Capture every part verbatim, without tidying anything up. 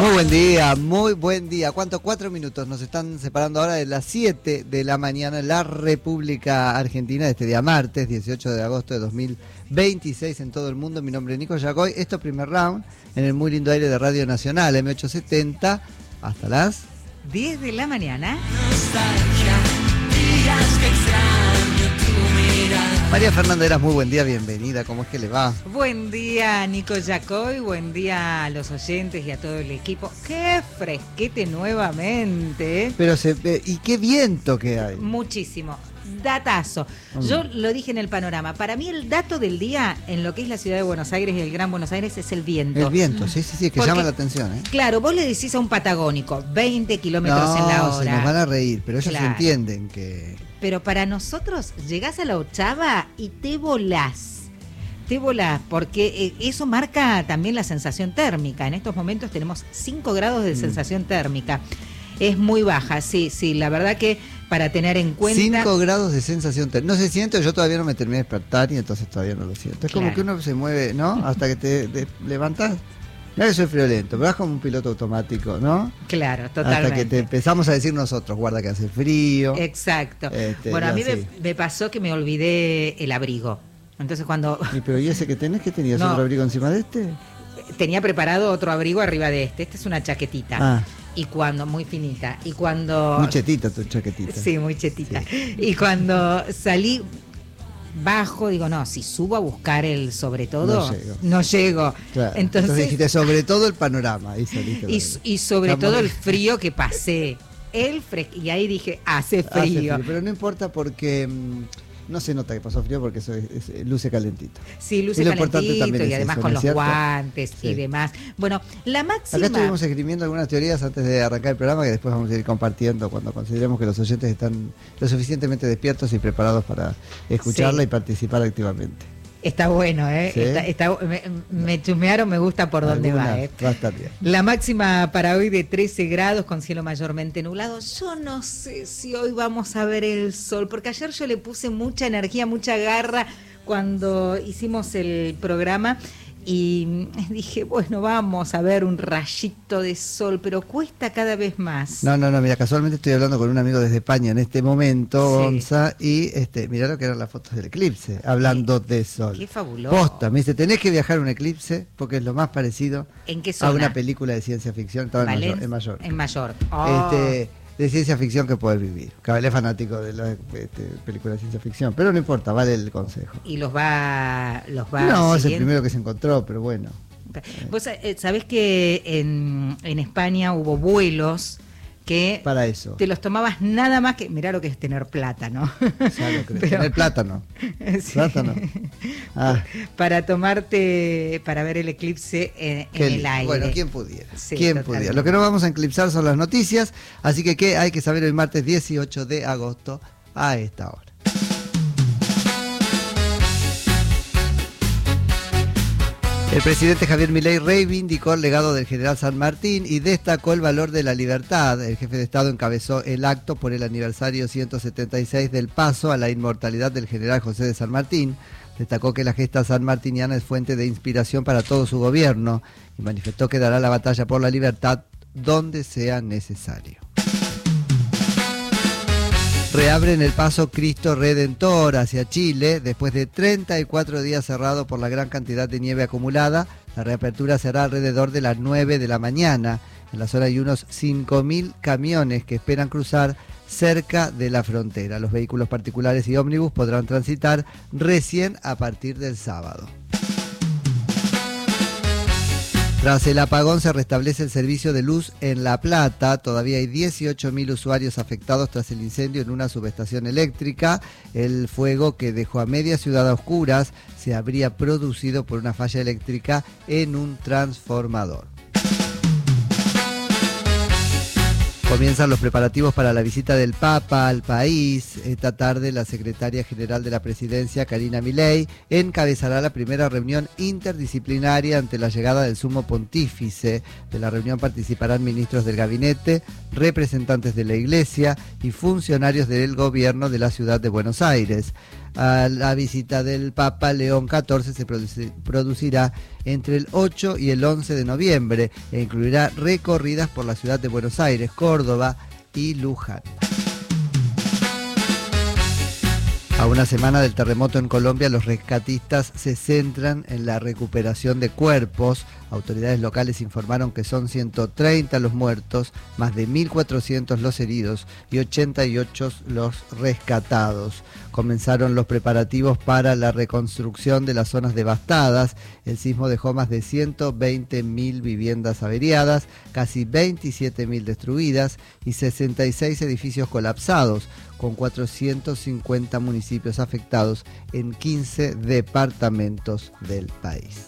Muy buen día, muy buen día. ¿Cuánto? Cuatro minutos nos están separando ahora de las siete de la mañana en la República Argentina de este día martes, dieciocho de agosto de dos mil veintiséis en todo el mundo. Mi nombre es Nico Yacoy. Esto es Primer Round en el muy lindo aire de Radio Nacional, eme ochocientos setenta, hasta las diez de la mañana. María Fernanda Eras, muy buen día, bienvenida. ¿Cómo es que le va? Buen día, Nico Yacoy, buen día a los oyentes y a todo el equipo. ¡Qué fresquete nuevamente! Pero se, ¿y qué viento que hay? Muchísimo. Datazo. Yo lo dije en el panorama. Para mí el dato del día en lo que es la ciudad de Buenos Aires y el Gran Buenos Aires es el viento. El viento, sí, sí, sí, que Porque, llama la atención, ¿eh? Claro, vos le decís a un patagónico veinte kilómetros no, en la hora. Se nos van a reír, pero ellos claro. entienden que... Pero para nosotros llegás a la ochava y te volás. Te volás, porque eso marca también la sensación térmica. En estos momentos tenemos cinco grados de mm. sensación térmica. Es muy baja, sí, sí, la verdad que para tener en cuenta... cinco grados de sensación térmica. No se siente, yo todavía no me terminé de despertar y entonces todavía no lo siento. Es claro. Como que uno se mueve, ¿no? Hasta que te, te levantas. No, yo soy friolento, pero es como un piloto automático, ¿no? Claro, totalmente. Hasta que te empezamos a decir nosotros, guarda que hace frío. Exacto. Este, bueno, a mí me, me pasó que me olvidé el abrigo. Entonces cuando... ¿Y pero y ese que tenés, que tenías no, otro abrigo encima de este? Tenía preparado otro abrigo arriba de este. Esta es una chaquetita. Ah. Y cuando, muy finita. Y cuando... Muy chetita tu chaquetita. Sí, muy chetita. Sí. Y cuando salí... bajo, digo, no, si subo a buscar el sobre todo, no llego. No llego. Claro. Entonces, Entonces dijiste, sobre todo el panorama. Ahí saliste y, y sobre Estamos... todo el frío que pasé. El fres... Y ahí dije, hace frío. hace frío. Pero no importa porque mmm, no se nota que pasó frío porque eso es, es, luce calentito. Sí, luce calentito y además eso, con ¿no los guantes sí. y demás. Bueno, la máxima... Acá estuvimos escribiendo algunas teorías antes de arrancar el programa que después vamos a ir compartiendo cuando consideremos que los oyentes están lo suficientemente despiertos y preparados para escucharla sí. y participar activamente. Está bueno, ¿eh? ¿Sí? Está, está, me, me chumearon, me gusta por dónde va, ¿eh? Va a estar bien. La máxima para hoy de trece grados con cielo mayormente nublado. Yo no sé si hoy vamos a ver el sol, porque ayer yo le puse mucha energía, mucha garra cuando hicimos el programa y dije, bueno, vamos a ver un rayito de sol, pero cuesta cada vez más. No, no, no, mira, casualmente estoy hablando con un amigo desde España en este momento, sí. Gonza, y este, mirá lo que eran las fotos del eclipse, hablando sí. de sol. Qué fabuloso. Posta, me dice, tenés que viajar a un eclipse, porque es lo más parecido ¿En qué zona? A una película de ciencia ficción, estaba en Mayor. En Mayor. En Mayor. Oh. Este, de ciencia ficción que podés vivir. Cabalé fanático de las este, películas de ciencia ficción, pero no importa, vale el consejo. Y los va, los va. No, siguiendo. Es el primero que se encontró, pero bueno. Vos eh, sabés que en, en España hubo vuelos que para eso te los tomabas nada más que, mirá lo que es tener plátano. Ya lo creo. Pero, tener plátano. Sí. Plátano. Ah. Para tomarte, para ver el eclipse en, en el aire. Bueno, ¿quién pudiera? Sí, ¿Quién totalmente. pudiera? Lo que no vamos a eclipsar son las noticias, así que ¿qué hay que saber hoy martes dieciocho de agosto a esta hora? El presidente Javier Milei reivindicó el legado del general San Martín y destacó el valor de la libertad. El jefe de Estado encabezó el acto por el aniversario ciento setenta y seis del paso a la inmortalidad del general José de San Martín. Destacó que la gesta sanmartiniana es fuente de inspiración para todo su gobierno y manifestó que dará la batalla por la libertad donde sea necesario. Reabren el paso Cristo Redentor hacia Chile después de treinta y cuatro días cerrado por la gran cantidad de nieve acumulada. La reapertura será alrededor de las nueve de la mañana. En la zona hay unos cinco mil camiones que esperan cruzar cerca de la frontera. Los vehículos particulares y ómnibus podrán transitar recién a partir del sábado. Tras el apagón se restablece el servicio de luz en La Plata. Todavía hay dieciocho mil usuarios afectados tras el incendio en una subestación eléctrica. El fuego que dejó a media ciudad a oscuras se habría producido por una falla eléctrica en un transformador. Comienzan los preparativos para la visita del Papa al país. Esta tarde la secretaria general de la presidencia, Karina Milei, encabezará la primera reunión interdisciplinaria ante la llegada del sumo pontífice. De la reunión participarán ministros del gabinete, representantes de la iglesia y funcionarios del gobierno de la ciudad de Buenos Aires. a la visita del Papa León catorce se produci- producirá entre el ocho y el once de noviembre e incluirá recorridas por la ciudad de Buenos Aires, Córdoba y Luján. A una semana del terremoto en Colombia, los rescatistas se centran en la recuperación de cuerpos. Autoridades locales informaron que son ciento treinta los muertos, más de mil cuatrocientos los heridos y ochenta y ocho los rescatados. Comenzaron los preparativos para la reconstrucción de las zonas devastadas. El sismo dejó más de ciento veinte mil viviendas averiadas, casi veintisiete mil destruidas y sesenta y seis edificios colapsados, con cuatrocientos cincuenta municipios afectados en quince departamentos del país.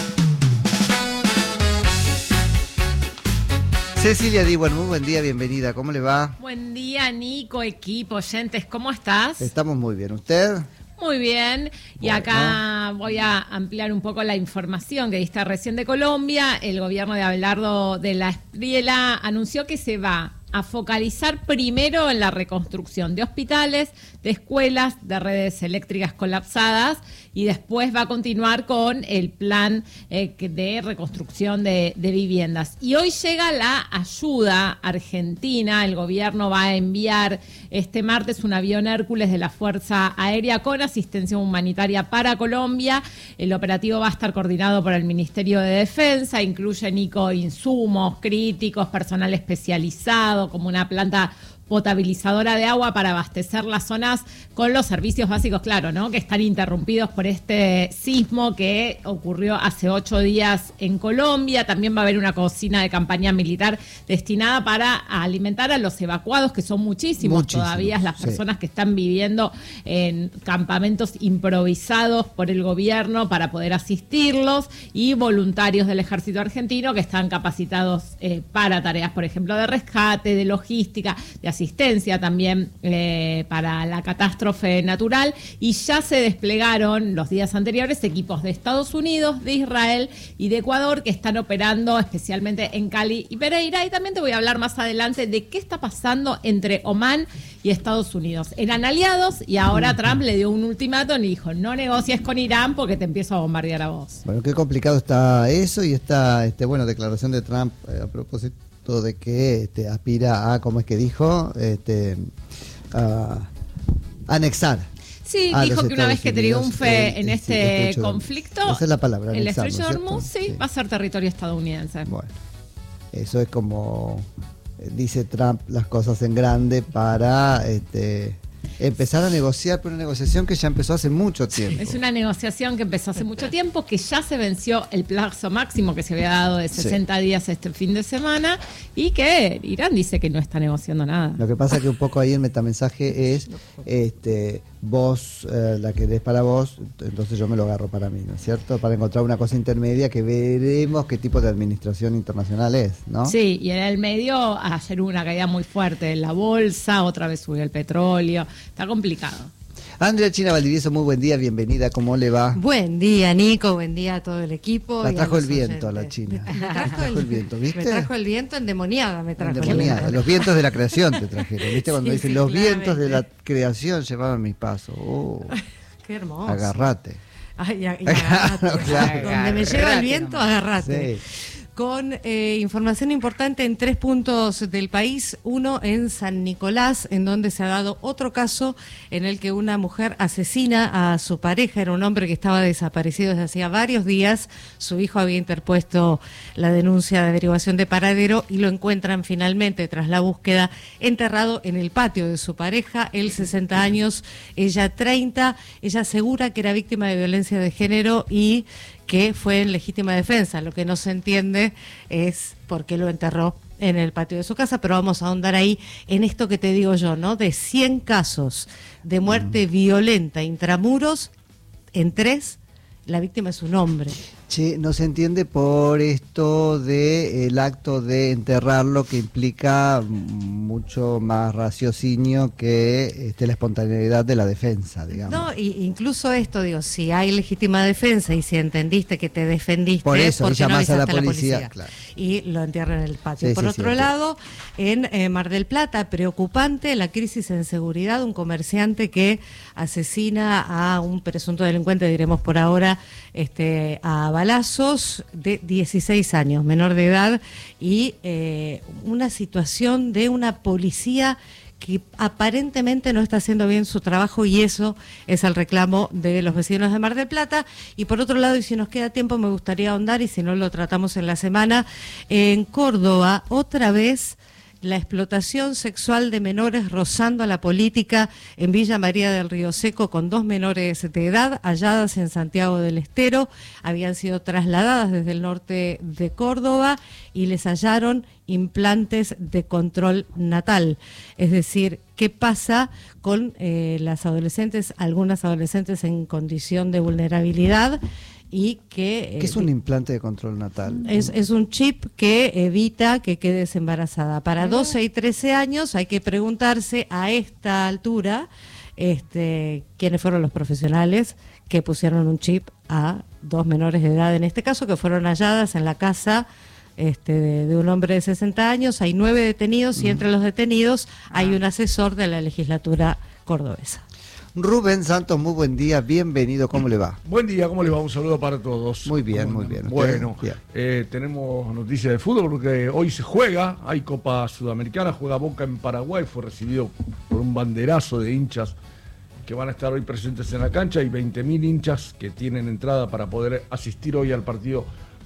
Cecilia Diwan, muy buen día, bienvenida, ¿cómo le va? Buen día, Nico, equipo, oyentes, ¿cómo estás? Estamos muy bien, ¿usted? Muy bien, y bueno. Acá voy a ampliar un poco la información que diste recién de Colombia. El gobierno de Abelardo de la Espriella anunció que se va a focalizar primero en la reconstrucción de hospitales, de escuelas, de redes eléctricas colapsadas, y después va a continuar con el plan eh, de reconstrucción de, de viviendas. Y hoy llega la ayuda argentina. El gobierno va a enviar este martes un avión Hércules de la Fuerza Aérea con asistencia humanitaria para Colombia. El operativo va a estar coordinado por el Ministerio de Defensa, incluye, Nico, insumos críticos, personal especializado, como una planta potabilizadora de agua para abastecer las zonas con los servicios básicos, claro, ¿no?, que están interrumpidos por este sismo que ocurrió hace ocho días en Colombia. También va a haber una cocina de campaña militar destinada para alimentar a los evacuados, que son muchísimos, muchísimos todavía, las personas sí. que están viviendo en campamentos improvisados por el gobierno para poder asistirlos, y voluntarios del ejército argentino que están capacitados eh, para tareas, por ejemplo, de rescate, de logística, de asistencia también eh, para la catástrofe natural. Y ya se desplegaron los días anteriores equipos de Estados Unidos, de Israel y de Ecuador que están operando especialmente en Cali y Pereira. Y también te voy a hablar más adelante de qué está pasando entre Omán y Estados Unidos. Eran aliados y ahora Trump le dio un ultimátum y dijo: no negocies con Irán porque te empiezo a bombardear a vos. Bueno, qué complicado está eso, y esta este, bueno, declaración de Trump eh, a propósito de que este, aspira a, ¿cómo es que dijo? Este, a anexar. Sí, dijo que una vez que triunfe el, en el, este el conflicto, esa es la palabra, el anexar, estrecho de ¿no Hormuz sí, sí. va a ser territorio estadounidense. Bueno, eso es como dice Trump, las cosas en grande para este, empezar a negociar, por una negociación que ya empezó hace mucho tiempo. Es una negociación que empezó hace mucho tiempo, que ya se venció el plazo máximo que se había dado de sesenta sí. días este fin de semana, y que Irán dice que no está negociando nada. Lo que pasa es que un poco ahí el metamensaje es, este, vos eh, la querés para vos, entonces yo me lo agarro para mí, ¿no es cierto? Para encontrar una cosa intermedia que veremos qué tipo de administración internacional es, ¿no? Sí, y en el medio ayer hubo una caída muy fuerte en la bolsa, otra vez subió el petróleo, está complicado. Andrea China Valdivieso, muy buen día, bienvenida, ¿cómo le va? Buen día, Nico, buen día a todo el equipo. La trajo el viento a la China. Me trajo el, el viento, ¿viste? Me trajo el viento endemoniada, me trajo endemoniada. el viento. Los vientos de la creación te trajeron, ¿viste? Cuando sí, dicen sí, los claramente. vientos de la creación llevaban mis pasos. Oh, qué hermoso. Agarrate. Ay, y agarrate. Claro, claro. Donde me lleva el viento, agarrate. Sí. Con eh, información importante en tres puntos del país. Uno en San Nicolás, en donde se ha dado otro caso en el que una mujer asesina a su pareja. Era un hombre que estaba desaparecido desde hacía varios días. Su hijo había interpuesto la denuncia de averiguación de paradero y lo encuentran finalmente, tras la búsqueda, enterrado en el patio de su pareja. Él sesenta años, ella treinta. Ella asegura que era víctima de violencia de género y que fue en legítima defensa. Lo que no se entiende es por qué lo enterró en el patio de su casa, pero vamos a ahondar ahí en esto que te digo yo, ¿no? De cien casos de muerte mm. violenta intramuros, en tres la víctima es un hombre. Che, no se entiende por esto de el acto de enterrarlo, que implica mucho más raciocinio que este, la espontaneidad de la defensa, digamos. No, y incluso esto, digo, si hay legítima defensa y si entendiste que te defendiste, por eso ¿por qué no llamás a la avisaste policía, a la policía? claro. Y lo entierran en el patio. Sí, por sí, otro sí, lado, en eh, Mar del Plata, preocupante la crisis en seguridad, un comerciante que asesina a un presunto delincuente, diremos por ahora, este, a balazos, de dieciséis años, menor de edad, y eh, una situación de una policía que aparentemente no está haciendo bien su trabajo, y eso es el reclamo de los vecinos de Mar del Plata. Y por otro lado, y si nos queda tiempo, me gustaría ahondar, y si no lo tratamos en la semana, en Córdoba, otra vez la explotación sexual de menores rozando a la política en Villa María del Río Seco, con dos menores de edad halladas en Santiago del Estero. Habían sido trasladadas desde el norte de Córdoba y les hallaron implantes de control natal. Es decir, ¿qué pasa con eh, las adolescentes, algunas adolescentes en condición de vulnerabilidad? Y que, ¿Qué es un implante de control natal? Es, es un chip que evita que quedes embarazada. Para doce y trece años hay que preguntarse a esta altura este, quiénes fueron los profesionales que pusieron un chip a dos menores de edad, en este caso, que fueron halladas en la casa este, de, de un hombre de sesenta años. Hay nueve detenidos y entre los detenidos hay un asesor de la legislatura cordobesa. Rubén Santos, muy buen día, bienvenido, ¿cómo le va? Buen día, ¿cómo le va? Un saludo para todos. Muy bien, muy bien. Bueno, bien. Eh, tenemos noticias de fútbol porque hoy se juega, hay Copa Sudamericana, juega Boca en Paraguay, fue recibido por un banderazo de hinchas que van a estar hoy presentes en la cancha. Hay veinte mil hinchas que tienen entrada para poder asistir hoy al partido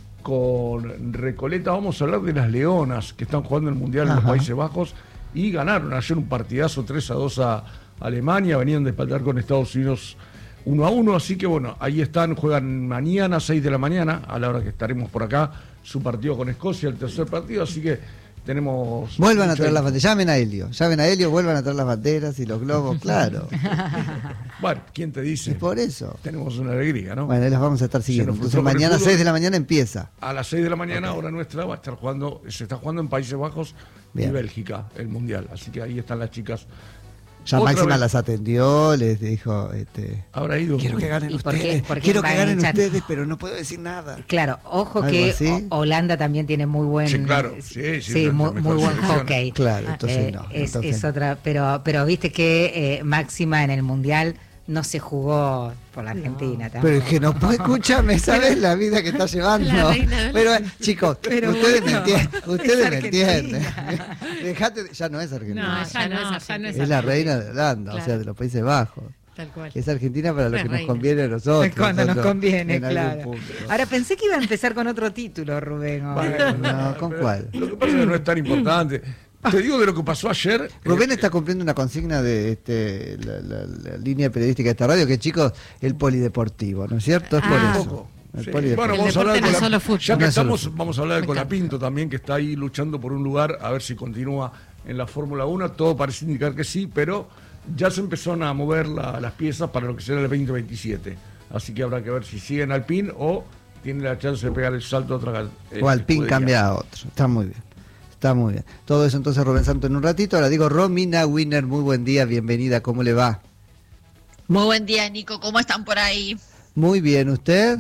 con Recoleta. Vamos a hablar de las Leonas que están jugando el Mundial en los Países Bajos y ganaron ayer un partidazo tres a dos a Alemania, venían de empatar con Estados Unidos uno a uno, así que bueno, ahí están, juegan mañana a seis de la mañana, a la hora que estaremos por acá, su partido con Escocia, el tercer partido, así que tenemos... Vuelvan a traer las banderas, llamen a Helio, llamen a Helio, vuelvan a traer las banderas y los globos, claro. Bueno, ¿quién te dice? Es por eso. Tenemos una alegría, ¿no? Bueno, ahí las vamos a estar siguiendo, Se nos entonces frustró con el mañana a fútbol. seis de la mañana empieza. A las seis de la mañana, hora nuestra, va a estar jugando, se está jugando en Países Bajos Bien. y Bélgica, el Mundial, así que ahí están las chicas. Ya Otra Máxima vez. las atendió, les dijo, este, Habrá ido... quiero que ganen ¿Y por qué? ustedes, ¿Por qué quiero van que a ganen echar? ustedes, pero no puedo decir nada. Claro, ojo ¿Algo que así? O- Holanda también tiene muy buen, Sí, claro, sí, sí, sí, la- muy, la mejor muy buen selección. hockey. Claro, entonces Eh, no, Es, entonces es no. otra, pero, pero viste que eh, Máxima en el Mundial no se jugó por la Argentina. Pero tampoco. es que no puedo, escúchame, ¿sabes la vida que está llevando? La reina del- Pero chicos, Pero ustedes bueno, me entienden, ustedes es me Argentina. entienden. Dejate, de- ya no es Argentina. No, No, ya ya no, no es ya no Argentina. es Es la Argentina. reina de Holanda, o Claro. sea, de los Países Bajos. Tal cual. Es Argentina para lo La que nos reina. conviene a nosotros. Cuando nos nosotros, conviene, en algún claro. punto. Ahora pensé que iba a empezar con otro título, Rubén. o- Bueno, No, ¿con pero cuál? Lo que pasa es que no es tan importante. Te digo de lo que pasó ayer. Rubén eh, está cumpliendo una consigna de este, la, la- la línea periodística de esta radio, que chicos, el polideportivo, ¿no es cierto? Es por Ah. eso. Poco. El Sí. polideportivo. Bueno, El vamos a hablar deporte no de es solo fútbol. Ya que No es solo estamos, fútbol. vamos a hablar de Me Colapinto también, que está ahí luchando por un lugar, a ver si continúa en la Fórmula uno. Todo parece indicar que sí, pero ya se empezaron a mover la- las piezas para lo que será el veinte veintisiete. Así que habrá que ver si siguen Alpine o tiene la chance de pegar el salto a otra eh, O Alpín escudería. cambia a otro. Está muy bien. Está muy bien. Todo eso entonces Rubén Santos en un ratito. Ahora digo, Romina Winner, muy buen día, bienvenida, ¿cómo le va? Muy buen día, Nico. ¿Cómo están por ahí? Muy bien, ¿usted?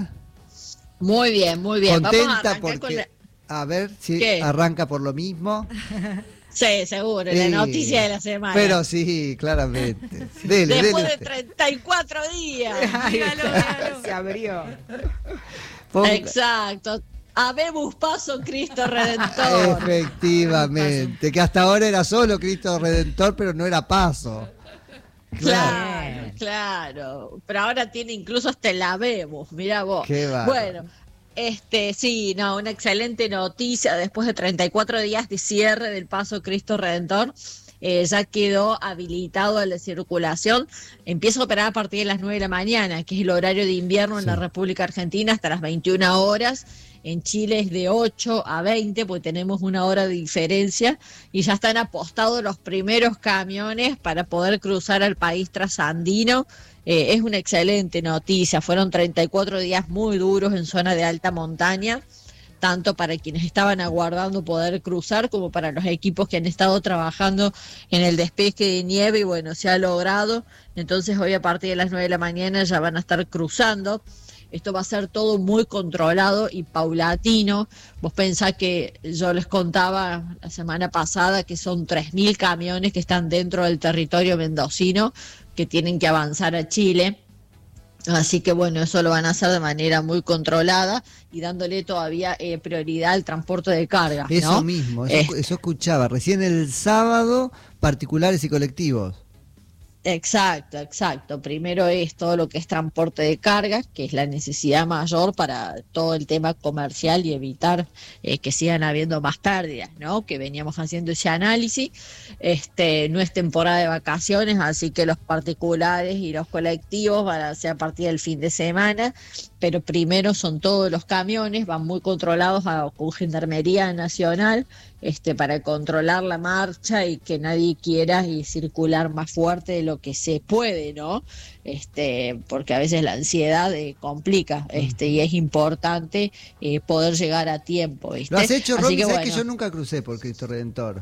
Muy bien, muy bien. Vamos a Contenta arrancar porque... con la... A ver si ¿Qué? arranca por lo mismo. Sí, seguro, Sí. la noticia de la semana. Pero sí, claramente. Dele, Después dele de usted. treinta y cuatro días. Ay, se abrió. Ponga- Exacto. Habemos paso Cristo Redentor. Efectivamente, que hasta ahora era solo Cristo Redentor, pero no era paso. Claro, Bien. claro. Pero ahora tiene incluso hasta el Habemos, mirá vos. Qué bárbaro. Bueno, este, sí, no, una excelente noticia. Después de treinta y cuatro días de cierre del paso Cristo Redentor, eh, ya quedó habilitado a la circulación. Empieza a operar a partir de las nueve de la mañana, que es el horario de invierno en Sí. la República Argentina, hasta las veintiuna horas. En Chile es de ocho a veinte, porque tenemos una hora de diferencia, y ya están apostados los primeros camiones para poder cruzar al país trasandino. Eh, es una excelente noticia. Fueron treinta y cuatro días muy duros en zona de alta montaña, tanto para quienes estaban aguardando poder cruzar como para los equipos que han estado trabajando en el despeje de nieve, y bueno, se ha logrado. Entonces hoy a partir de las nueve de la mañana ya van a estar cruzando. Esto va a ser todo muy controlado y paulatino. Vos pensás que yo les contaba la semana pasada que son tres mil camiones que están dentro del territorio mendocino que tienen que avanzar a Chile. Así que bueno, eso lo van a hacer de manera muy controlada y dándole todavía eh, prioridad al transporte de carga, ¿no? Eso mismo, eso, Eh, eso escuchaba. Recién el sábado, particulares y colectivos. Exacto, exacto. Primero es todo lo que es transporte de cargas, que es la necesidad mayor para todo el tema comercial y evitar eh, que sigan habiendo más pérdidas, ¿no? Que veníamos haciendo ese análisis. Este, no es temporada de vacaciones, así que los particulares y los colectivos van a ser a partir del fin de semana, pero primero son todos los camiones, van muy controlados a, con Gendarmería Nacional, este, para controlar la marcha y que nadie quiera y circular más fuerte de lo que se puede, ¿no? Este, porque a veces la ansiedad eh, complica, este, y es importante eh, poder llegar a tiempo, ¿viste? ¿Lo has hecho, Romy? Así que, ¿Sabes bueno, que yo nunca crucé por Cristo Redentor?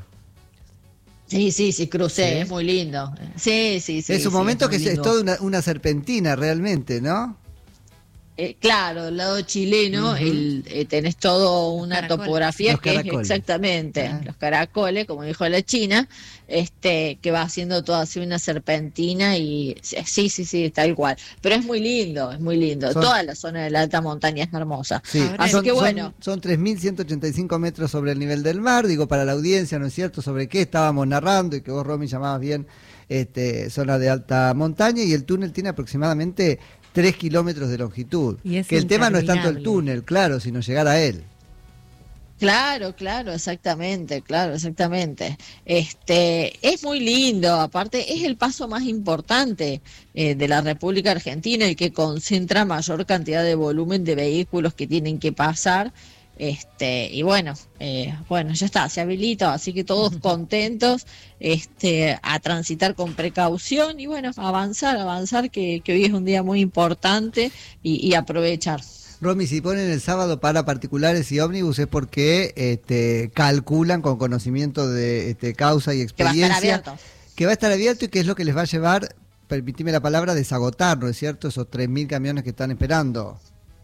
Sí, sí, sí, crucé, ¿Sí? es muy lindo. Sí, sí, sí. es un sí, momento es que muy es, es lindo. toda una, una serpentina realmente, ¿no? Eh, claro, del lado chileno, Ujú. el, eh, tenés todo una caracoles. topografía Los que es caracoles. exactamente Ah. los caracoles, como dijo la China, este, que va haciendo toda así una serpentina y sí, sí, sí, tal cual. Pero es muy lindo, es muy lindo. Son- Toda la zona de la alta montaña es hermosa. Sí, Ahora, Así son, que son- bueno. son tres mil ciento ochenta y cinco metros sobre el nivel del mar, digo, para la audiencia, ¿no es cierto?, sobre qué estábamos narrando y que vos, Romy, llamabas bien este, zona de alta montaña, y el túnel tiene aproximadamente tres kilómetros de longitud. Y es Que el tema no es tanto el interminable. túnel, claro, sino llegar a él. Claro, claro, exactamente, claro, exactamente. Este, es muy lindo, aparte es el paso más importante eh, de la República Argentina, el que concentra mayor cantidad de volumen de vehículos que tienen que pasar. Este, y bueno, eh, bueno, ya está, se habilita, así que todos contentos, este, a transitar con precaución y bueno, avanzar, avanzar, que, que hoy es un día muy importante y, y aprovechar. Romy, si ponen el sábado para particulares y ómnibus es porque este, calculan con conocimiento de este, causa y Que va a estar experiencia abierto. que va a estar abierto y que es lo que les va a llevar, permitime la palabra, desagotar, ¿no es cierto?, esos tres mil camiones que están esperando.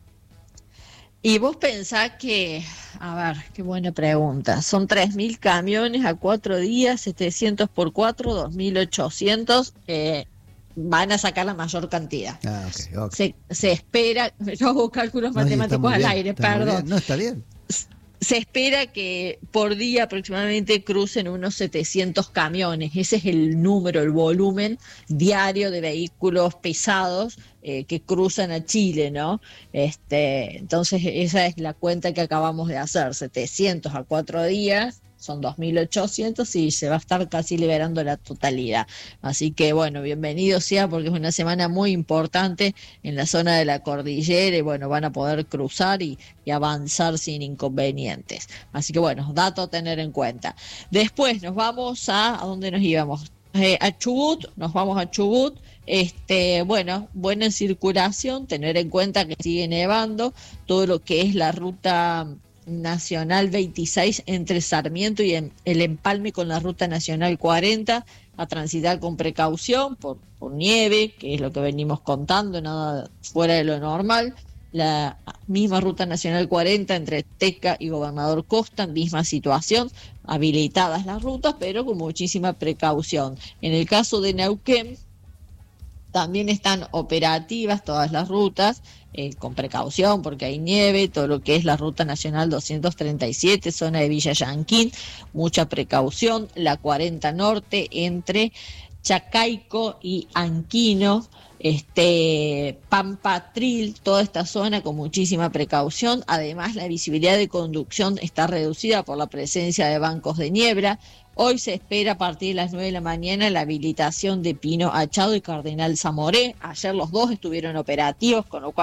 Y vos pensás que, a ver, qué buena pregunta, son tres mil camiones a cuatro días, setecientos por cuatro, dos mil ochocientos, eh, van a sacar la mayor cantidad. Ah, ok, ok. Se, se espera, yo hago cálculos No, y está matemáticos muy al bien, aire, está muy perdón. bien. No, está bien. Se espera que por día aproximadamente crucen unos setecientos camiones. Ese es el número, el volumen diario de vehículos pesados eh, que cruzan a Chile, ¿no? Este, entonces esa es la cuenta que acabamos de hacer, setecientos a cuatro días. Son dos mil ochocientos y se va a estar casi liberando la totalidad. Así que bueno, bienvenido sea porque es una semana muy importante en la zona de la cordillera y bueno, van a poder cruzar y, y avanzar sin inconvenientes. Así que bueno, dato a tener en cuenta. Después nos vamos a, ¿a dónde nos íbamos? Eh, a Chubut, nos vamos a Chubut. Este, bueno, buena circulación, tener en cuenta que sigue nevando, todo lo que es la ruta Nacional veintiséis entre Sarmiento y el empalme con la Ruta Nacional cuarenta, a transitar con precaución por, por nieve, que es lo que venimos contando, nada fuera de lo normal. La misma Ruta Nacional cuarenta entre Teca y Gobernador Costa, misma situación, habilitadas las rutas, pero con muchísima precaución. En el caso de Neuquén, también están operativas todas las rutas, eh, con precaución porque hay nieve, todo lo que es la Ruta Nacional doscientos treinta y siete, zona de Villa Yanquín, mucha precaución, la cuarenta Norte entre Chacaico y Anquino, este Pampatril, toda esta zona con muchísima precaución. Además, la visibilidad de conducción está reducida por la presencia de bancos de niebla. Hoy se espera a partir de las nueve de la mañana la habilitación de Pino Achado y Cardenal Zamoré. Ayer los dos estuvieron operativos, con lo cual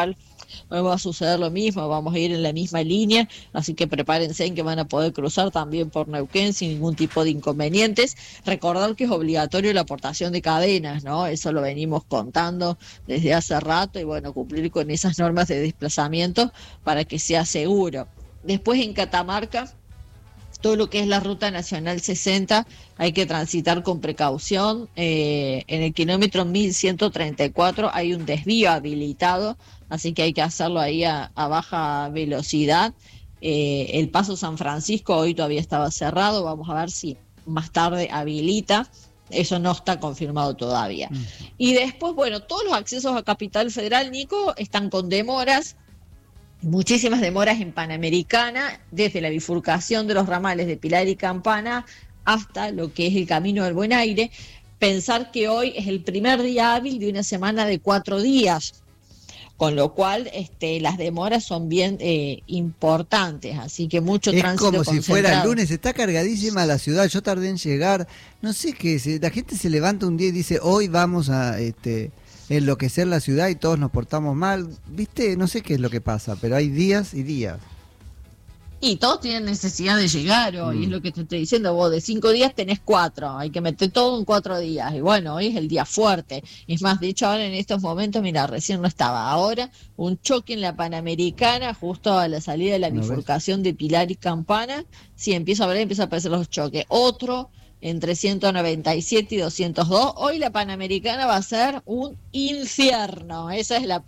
Bueno, va a suceder lo mismo, vamos a ir en la misma línea, así que prepárense en que van a poder cruzar también por Neuquén sin ningún tipo de inconvenientes. Recordar que es obligatorio la aportación de cadenas, ¿no? Eso lo venimos contando desde hace rato y bueno, cumplir con esas normas de desplazamiento para que sea seguro. Después en Catamarca, todo lo que es la Ruta Nacional sesenta hay que transitar con precaución. Eh, en el kilómetro mil ciento treinta y cuatro hay un desvío habilitado, así que hay que hacerlo ahí a, a baja velocidad. Eh, el Paso San Francisco hoy todavía estaba cerrado, vamos a ver si más tarde habilita. Eso no está confirmado todavía. Mm. Y después, bueno, todos los accesos a Capital Federal, Nico, están con demoras. Muchísimas demoras en Panamericana, desde la bifurcación de los ramales de Pilar y Campana hasta lo que es el Camino del Buen Aire. Pensar que hoy es el primer día hábil de una semana de cuatro días, con lo cual este, las demoras son bien eh, importantes, así que mucho es tránsito como concentrado. Si fuera el lunes, está cargadísima la ciudad, yo tardé en llegar, no sé qué, la gente se levanta un día y dice, hoy vamos a... este enloquecer la ciudad y todos nos portamos mal, viste, no sé qué es lo que pasa, pero hay días y días. Y todos tienen necesidad de llegar hoy, mm. es lo que te estoy diciendo, vos de cinco días tenés cuatro, hay que meter todo en cuatro días, y bueno, hoy es el día fuerte, es más, de hecho ahora en estos momentos, mira, recién no estaba, ahora un choque en la Panamericana, justo a la salida de la bifurcación de Pilar y Campana, sí, empieza a ver, empieza a aparecer los choques, otro entre ciento noventa y siete y doscientos dos, hoy la Panamericana va a ser un infierno, esa es la